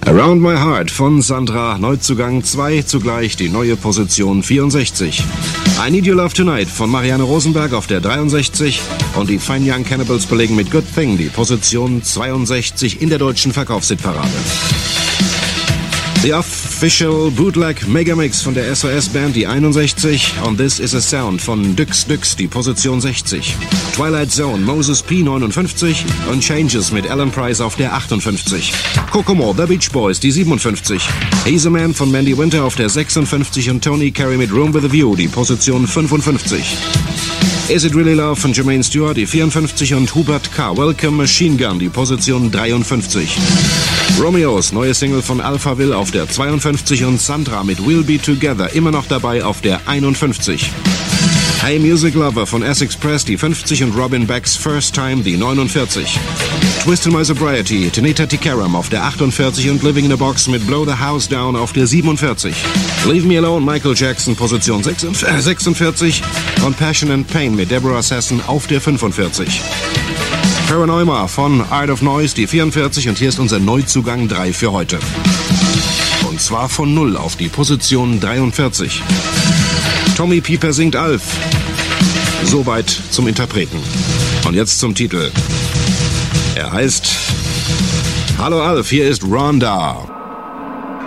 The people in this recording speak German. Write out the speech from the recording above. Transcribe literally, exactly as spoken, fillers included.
Around My Heart von Sandra, Neuzugang zwei, zugleich die neue Position vierundsechzig. I Need Your Love Tonight von Marianne Rosenberg auf der dreiundsechzig und die Fine Young Cannibals belegen mit Good Thing die Position zweiundsechzig in der deutschen Verkaufshitparade. The Official Bootleg Megamix von der S O S-Band, die einundsechzig, und This Is a Sound von Dyx Dyx, die Position sechzig. Twilight Zone, Moses P. neunundfünfzig und Changes mit Alan Price auf der achtundfünfzig. Kokomo, The Beach Boys, die siebenundfünfzig. He's a Man von Mandy Winter auf der sechsundfünfzig und Tony Carey mit Room with a View, die Position fünfundfünfzig. Is It Really Love von Jermaine Stewart, die vierundfünfzig, und Hubert K. Welcome Machine Gun, die Position dreiundfünfzig. Romeos, neue Single von Alphaville auf der zweiundfünfzig und Sandra mit We'll Be Together immer noch dabei auf der einundfünfzig. Hey Music Lover von Essex Press, die fünfzig, und Robin Beck's First Time, die neunundvierzig. Twist in My Sobriety, Tanita Tikaram auf der achtundvierzig und Living in a Box mit Blow the House Down auf der siebenundvierzig. Leave Me Alone, Michael Jackson, Position sechsundvierzig und Passion and Pain mit Deborah Sasson auf der fünfundvierzig. Paranoima von Art of Noise, die vierundvierzig, und hier ist unser Neuzugang drei für heute. Und zwar von null auf die Position dreiundvierzig. Tommy Pieper singt Alf. Soweit zum Interpreten. Und jetzt zum Titel. Er heißt Hallo Alf, hier ist Rhonda.